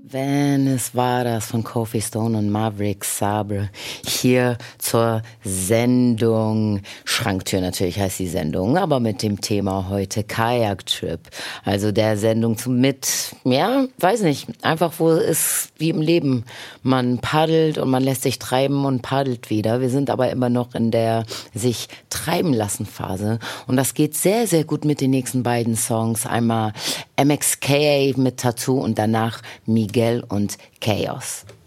Venice war das von Kofi Stone und Maverick Sabre. Hier zur Sendung. Schranktür natürlich heißt die Sendung, aber mit dem Thema heute Kajak-Trip. Also der Sendung weiß nicht, einfach wo es wie im Leben. Man paddelt und man lässt sich treiben und paddelt wieder. Wir sind aber immer noch in der sich treiben lassen Phase. Und das geht sehr, sehr gut mit den nächsten beiden Songs. Einmal MXKA mit Tattoo und danach Miguel und Chaos.